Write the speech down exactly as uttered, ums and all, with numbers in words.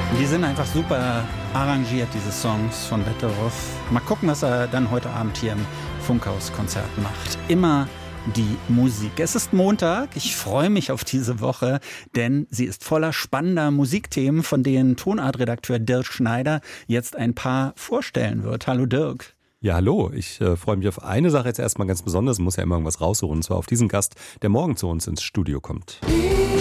Die sind einfach super arrangiert, diese Songs von Betteroff. Mal gucken, was er dann heute Abend hier im Funkhaus-Konzert macht. Immer die Musik. Es ist Montag, ich freue mich auf diese Woche, denn sie ist voller spannender Musikthemen, von denen Tonartredakteur Dirk Schneider jetzt ein paar vorstellen wird. Hallo Dirk. Ja, hallo. Ich äh, freue mich auf eine Sache jetzt erstmal ganz besonders. Ich muss ja immer irgendwas raussuchen, und zwar auf diesen Gast, der morgen zu uns ins Studio kommt.